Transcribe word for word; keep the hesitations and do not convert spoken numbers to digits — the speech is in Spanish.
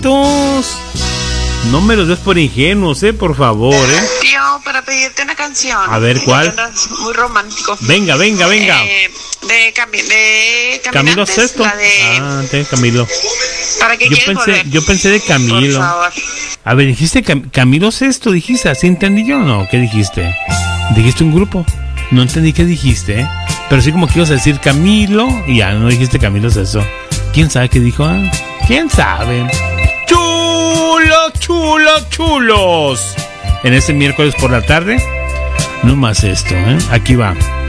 chavitos. No me los des por ingenuos, eh, por favor, eh. Tío, para pedirte una canción. A ver, ¿cuál? Muy romántico. Venga, venga, venga. Eh, de, Cami de Camilo Sesto. La de... Ah, de Camilo. ¿Para qué yo quieres pensé, volver? yo pensé de Camilo. Por favor. A ver, dijiste Cam Camilo Sesto, dijiste, ¿así entendí yo o no? ¿Qué dijiste? ¿Dijiste un grupo? No entendí qué dijiste, ¿eh? Pero sí como que ibas a decir Camilo y ya no dijiste Camilo Sesto. ¿Quién sabe qué dijo? ¿Eh? ¿Quién sabe? ¡Chulos, chulos, chulos! En este miércoles por la tarde, no más esto, ¿eh? Aquí va.